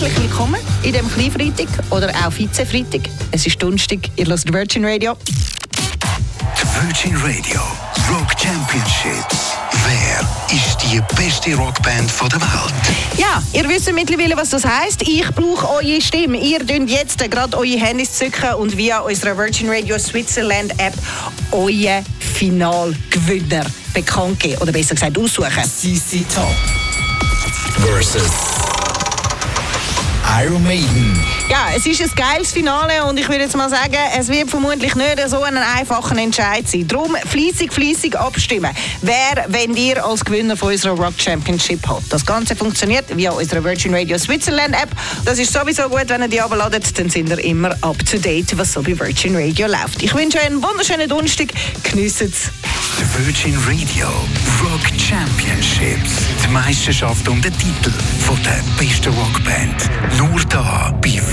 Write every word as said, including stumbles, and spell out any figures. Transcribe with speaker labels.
Speaker 1: herzlich willkommen in dem Kleinfreitag oder auch Vize-Freitag. Es ist Donnerstag, ihr hört Virgin Radio.
Speaker 2: Die Virgin Radio Rock Championships. Wer ist die beste Rockband der Welt?
Speaker 1: Ja, ihr wisst mittlerweile, was das heisst. Ich brauche eure Stimme. Ihr dürft jetzt gerade eure Handys zücken und via unserer Virgin Radio Switzerland App euren Finalgewinner bekannt geben. Oder besser gesagt, aussuchen.
Speaker 3: C C Top versus Iron Maiden.
Speaker 1: Ja, es ist ein geiles Finale und ich würde jetzt mal sagen, es wird vermutlich nicht so ein einfacher Entscheid sein. Darum fleissig, fleissig abstimmen. Wer, wenn ihr als Gewinner von unserer Rock Championship habt. Das Ganze funktioniert via unserer Virgin Radio Switzerland App. Das ist sowieso gut, wenn ihr die abladet, dann sind ihr immer up to date, was so bei Virgin Radio läuft. Ich wünsche euch einen wunderschönen Donnerstag. Geniessen es.
Speaker 2: Die Virgin Radio Rock Championships. Die Meisterschaft um den Titel von der besten Rockband.